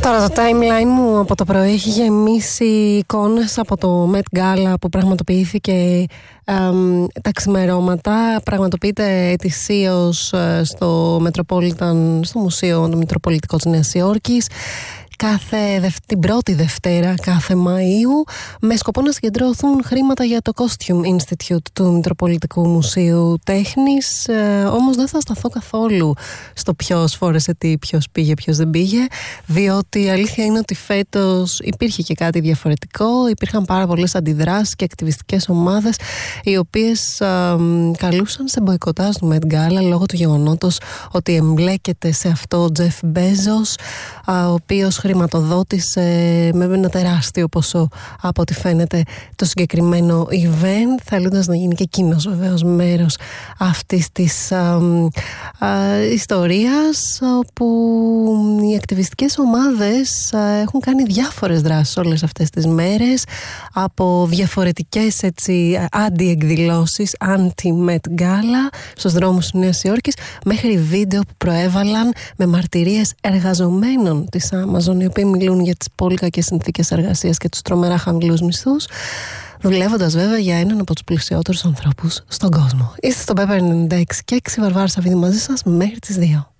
Τώρα το timeline μου από το πρωί έχει γεμίσει εικόνες από το Met Gala που πραγματοποιήθηκε τα ξημερώματα. Πραγματοποιείται ετησίως στο Metropolitan, στο Μουσείο το Μητροπολιτικό της Νέας Υόρκης, την πρώτη Δευτέρα κάθε Μαΐου, με σκοπό να συγκεντρωθούν χρήματα για το Costume Institute του Μητροπολιτικού Μουσείου Τέχνης. Όμως δεν θα σταθώ καθόλου στο ποιος φόρεσε τι, ποιος πήγε, ποιος δεν πήγε, διότι η αλήθεια είναι ότι φέτος υπήρχε και κάτι διαφορετικό. Υπήρχαν πάρα πολλές αντιδράσεις και ακτιβιστικές ομάδες οι οποίες καλούσαν σε μποϊκοτάζ του Met Gala λόγω του γεγονότος ότι εμπλέκεται σε αυτό ο Jeff Bezos, ο οποίος χρηματοδότησε με ένα τεράστιο ποσό από ό,τι φαίνεται το συγκεκριμένο event, θέλοντας να γίνει και εκείνος βεβαίως μέρος αυτής της ιστορίας, όπου οι ακτιβιστικές ομάδες έχουν κάνει διάφορες δράσεις όλες αυτές τις μέρες, από διαφορετικές αντιεκδηλώσεις, anti-Met Gala στους δρόμους της Νέας Υόρκης, μέχρι βίντεο που προέβαλαν με μαρτυρίες εργαζομένων της Amazon, οι οποίοι μιλούν για τις πολύ κακές συνθήκες εργασίας και τους τρομερά χαμηλούς μισθούς, δουλεύοντας βέβαια για έναν από τους πλουσιότερους ανθρώπους στον κόσμο. Είστε στο Pepper 96 και 6, Βαρβάρα Σαββίδη μαζί σας μέχρι τις 2.